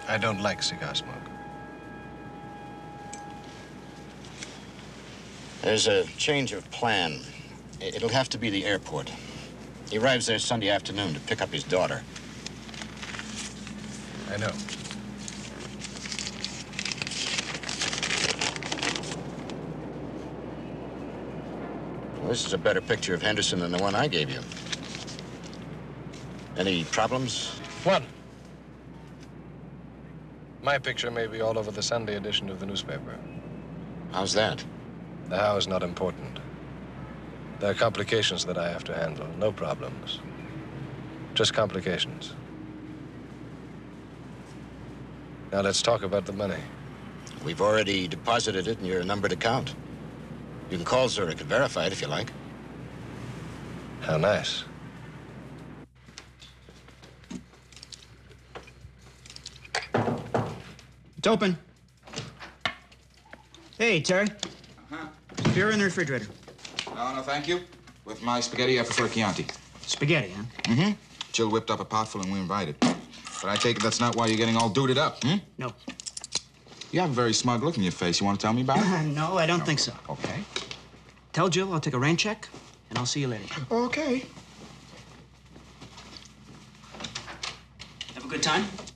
I don't like cigar smoke. There's a change of plan. It'll have to be the airport. He arrives there Sunday afternoon to pick up his daughter. I know. Well, this is a better picture of Henderson than the one I gave you. Any problems? One. My picture may be all over the Sunday edition of the newspaper. How's that? The how is not important. There are complications that I have to handle. No problems. Just complications. Now let's talk about the money. We've already deposited it in your numbered account. You can call Zurich and verify it if you like. How nice. It's open. Hey, Terry. Uh-huh. Beer in the refrigerator. No, thank you. With my spaghetti, I prefer Chianti. Spaghetti, huh? Mm-hmm. Jill whipped up a pot full and we invited. But I take it that's not why you're getting all duded up, hmm? No. You have a very smug look in your face. You want to tell me about it? No, I don't think so. Okay. Tell Jill I'll take a rain check, and I'll see you later. Okay. Have a good time.